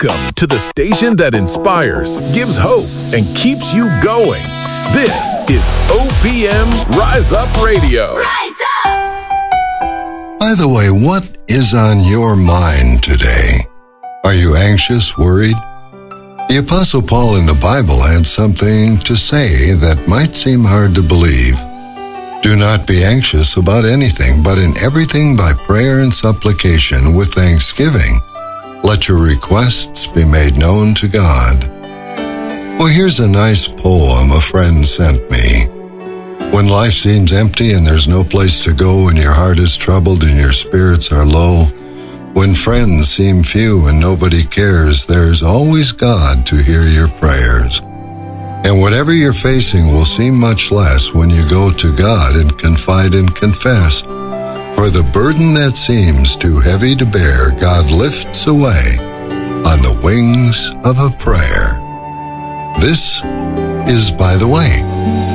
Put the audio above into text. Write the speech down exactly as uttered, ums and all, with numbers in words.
Welcome to the station that inspires, gives hope, and keeps you going. This is O P M Rise Up Radio. Rise up! By the way, what is on your mind today? Are you anxious, worried? The Apostle Paul in the Bible had something to say that might seem hard to believe. Do not be anxious about anything, but in everything by prayer and supplication with thanksgiving, let your requests be made known to God. Well, here's a nice poem a friend sent me. When life seems empty and there's no place to go, and your heart is troubled and your spirits are low, when friends seem few and nobody cares, there's always God to hear your prayers. And whatever you're facing will seem much less when you go to God and confide and confess. For the burden that seems too heavy to bear, God lifts away on the wings of a prayer. This is By the Way.